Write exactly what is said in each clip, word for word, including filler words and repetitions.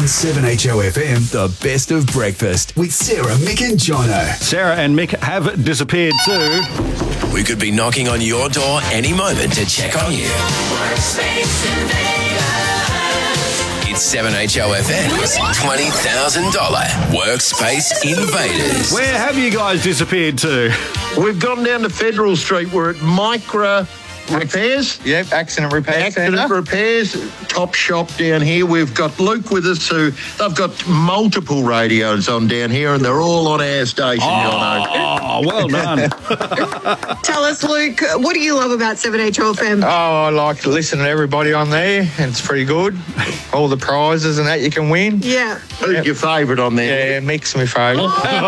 On seven H O F M, the best of breakfast with Sarah, Mick and Jono. Sarah and Mick have disappeared too. We could be knocking on your door any moment to check on you. It's seven H O F M's twenty thousand dollars Workspace Invaders. Where have you guys disappeared to? We've gone down to Federal Street. We're at Micro Repairs. Yep, accident repair Accident centre. Repairs, top shop down here. We've got Luke with us, who they've got multiple radios on down here, and they're all on our station. Oh, well done. Tell us, Luke, what do you love about seven H O F M? Oh, I like listening to everybody on there, and it's pretty good. All the prizes and that you can win. Yeah. Who's Yep. your favourite on there? Yeah, Mick's my favourite.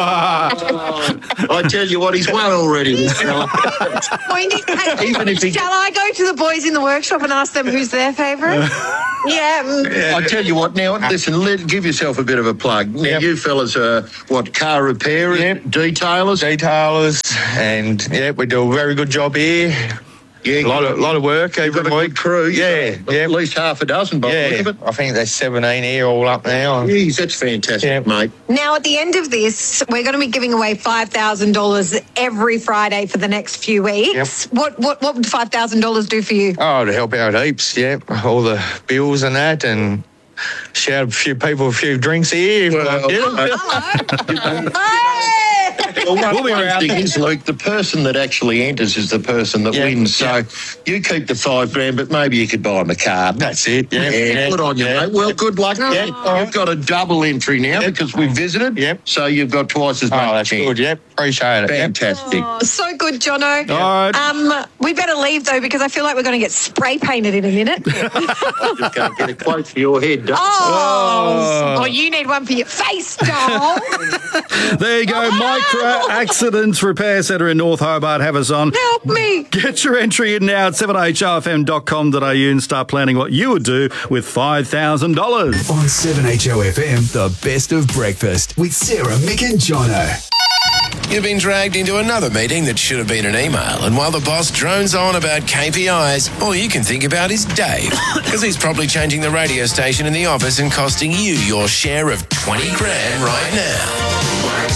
I tell you what, he's won already. This fella. Wendy, hey, Even if he- shall I go to the boys in the workshop and ask them who's their favourite? yeah. mm. I tell you what, now, listen, let, give yourself a bit of a plug. Now, Yep. you fellas are, what, car repairers, Yep. detailers? Detailers, and yeah, we do a very good job here. Yeah, A lot of lot of work you've got every a week. good crew. Yeah, yeah, At least half a dozen, by the look yeah. of it. I think there's seventeen here all up now. Jeez, that's fantastic, Yeah. mate. Now, at the end of this, we're going to be giving away five thousand dollars every Friday for the next few weeks. What, what, what would five thousand dollars do for you? Oh, to help out heaps, yeah. All the bills and that, and shout a few people a few drinks here. Well, Yeah. Hello. Hey! Well, one, We'll be one around. thing is, Luke, the person that actually enters is the person that Yeah, wins. So yeah. you keep the five grand, but maybe you could buy him a car. That's it, yeah. Yeah, yeah, good on you, yeah. mate. Well, good luck. Yeah. You've got a double entry now Yep. because we visited. Yep. So you've got twice as much Oh, that's chance. good, yep. Appreciate it. Yep. Fantastic. Oh, so good, Jono. All right. Um, we better leave, though, because I feel like we're going to get spray painted in a minute. I'm just going to get a quote for your head. Oh, oh, you need one for your face, doll. There you go. Micro Accidents Repair Centre in North Hobart. Have us on. Help me. Get your entry in now at seven H O F M dot com dot a u and start planning what you would do with five thousand dollars. On seven H O F M, the best of breakfast with Sarah, Mick and Jono. You've been dragged into another meeting that should have been an email, and while the boss drones on about K P Is, all you can think about is Dave, because he's probably changing the radio station in the office and costing you your share of twenty grand right now.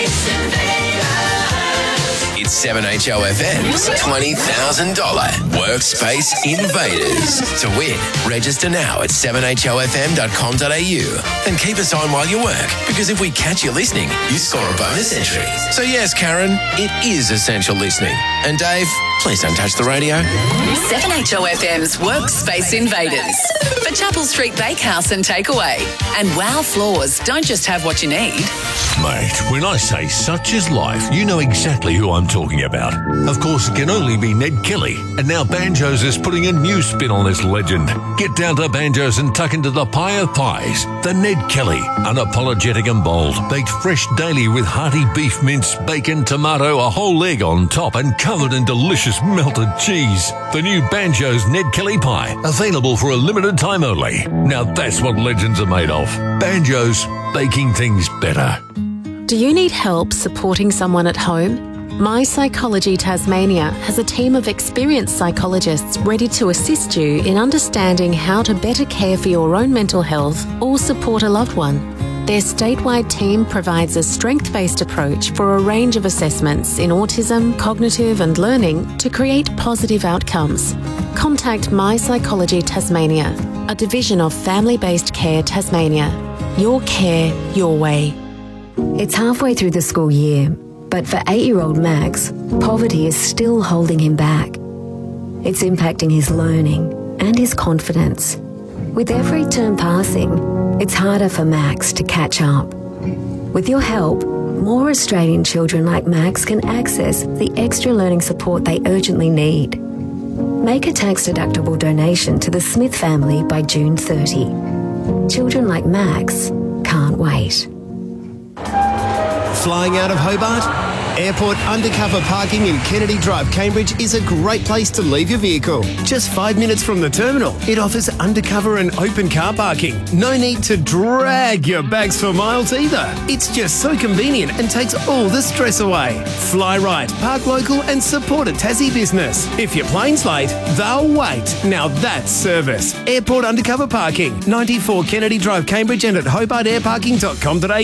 It's seven H O F M's twenty thousand dollars Workspace Invaders. To win, register now at seven H O F M dot com dot a u and keep us on while you work, because if we catch you listening, you score a bonus entry. So yes, Karen, it is essential listening. And Dave, please don't touch the radio. seven H O F M's Workspace Invaders for Chapel Street Bakehouse and Takeaway. And Wow Floors don't just have what you need. Mate, when I say such is life, you know exactly who I'm talking about. Of course, it can only be Ned Kelly. And now Banjos is putting a new spin on this legend. Get down to Banjos and tuck into the pie of pies. The Ned Kelly, unapologetic and bold, baked fresh daily with hearty beef mince, bacon, tomato, a whole leg on top and covered in delicious melted cheese. The new Banjos Ned Kelly pie, available for a limited time only. Now that's what legends are made of. Banjos, baking things better. Do you need help supporting someone at home? My Psychology Tasmania has a team of experienced psychologists ready to assist you in understanding how to better care for your own mental health or support a loved one. Their statewide team provides a strength-based approach for a range of assessments in autism, cognitive and learning to create positive outcomes. Contact My Psychology Tasmania, a division of Family-Based Care Tasmania. Your care, your way. It's halfway through the school year, but for eight-year-old Max, poverty is still holding him back. It's impacting his learning and his confidence. With every term passing, it's harder for Max to catch up. With your help, more Australian children like Max can access the extra learning support they urgently need. Make a tax-deductible donation to the Smith family by June thirtieth. Children like Max can't wait. Flying out of Hobart? Airport Undercover Parking in Kennedy Drive, Cambridge is a great place to leave your vehicle. Just five minutes from the terminal, it offers undercover and open car parking. No need to drag your bags for miles either. It's just so convenient and takes all the stress away. Fly right, park local and support a Tassie business. If your plane's late, they'll wait. Now that's service. Airport Undercover Parking, ninety-four Kennedy Drive, Cambridge and at hobart air parking dot com dot a u.